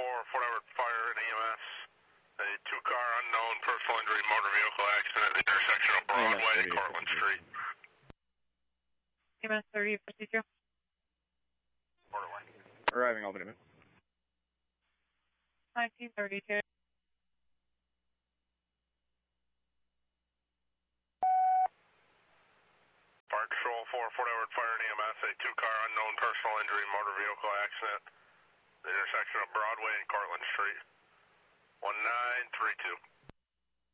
Fort Edward Fire and EMS. A two-car unknown personal injury motor vehicle accident at the intersection of Broadway and Cortlandt Street. EMS 30 procedure. Borderline. Arriving Albany. 1932. Fire Control 4, Fort Edward Fire and EMS, a two-car unknown personal injury motor vehicle accident, the intersection of Broadway and Cortlandt Street. 1932.